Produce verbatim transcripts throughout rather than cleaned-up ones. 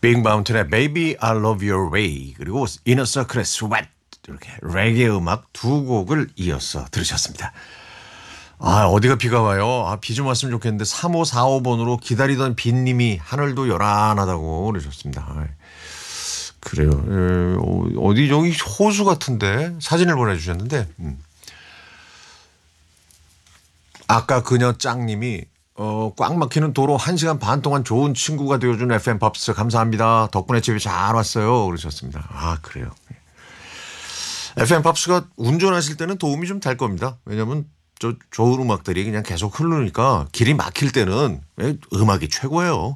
빅 마운틴의 Baby I Love Your Way 그리고 이너 서클의 Sweat 이렇게 레게 음악 두 곡을 이어서 들으셨습니다. 아 어디가 비가 와요. 아, 비 좀 왔으면 좋겠는데 삼오사오 번으로 기다리던 비님이 하늘도 요란하다고 그러셨습니다. 아, 그래요. 에, 어디 저기 호수 같은데 사진을 보내주셨는데 음. 아까 그녀 짱님이 어, 꽉 막히는 도로 한 시간 반 동안 좋은 친구가 되어준 에프엠 팝스 감사합니다. 덕분에 집에 잘 왔어요. 그러셨습니다. 아, 그래요. 에프엠 팝스가 운전하실 때는 도움이 좀 될 겁니다. 왜냐하면 저 좋은 음악들이 그냥 계속 흐르니까 길이 막힐 때는 음악이 최고예요.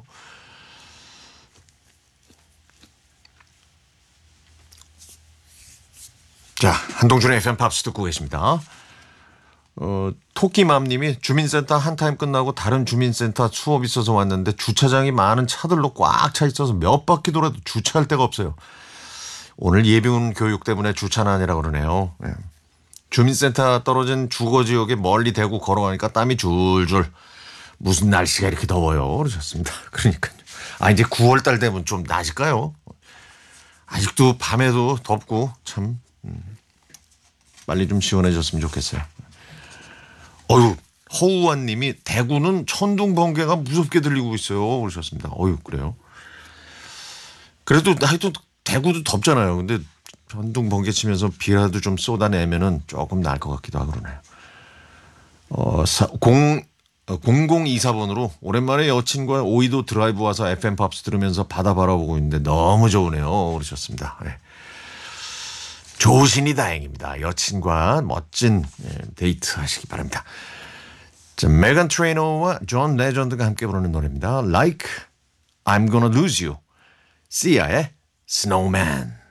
자, 한동준의 에프엠 팝스 듣고 계십니다. 어, 토끼맘님이 주민센터 한 타임 끝나고 다른 주민센터 수업 있어서 왔는데 주차장이 많은 차들로 꽉 차 있어서 몇 바퀴 돌아도 주차할 데가 없어요. 오늘 예비군 교육 때문에 주차는 아니라고 그러네요. 네. 주민센터 떨어진 주거지역에 멀리 대고 걸어가니까 땀이 줄줄. 무슨 날씨가 이렇게 더워요. 그러셨습니다. 그러니까요. 아 이제 구월달 되면 좀 나아질까요? 아직도 밤에도 덥고 참 음, 빨리 좀 시원해졌으면 좋겠어요. 어유 허우환 님이 대구는 천둥 번개가 무섭게 들리고 있어요. 그러셨습니다. 어유 그래요. 그래도 하여튼 대구도 덥잖아요. 근데 천둥 번개 치면서 비라도 좀 쏟아내면은 조금 나을 것 같기도 하고 그러네요. 어, 사, 공, 공공이사 번으로 오랜만에 여친과 오이도 드라이브 와서 에프엠 팝스 들으면서 바다 바라보고 있는데 너무 좋으네요. 그러셨습니다. 네. 좋으시니 다행입니다. 여친과 멋진 데이트 하시기 바랍니다. 자, 메간 트레이너와 존 레전드가 함께 부르는 노래입니다. Like I'm Gonna Lose You. 시아의 Snowman.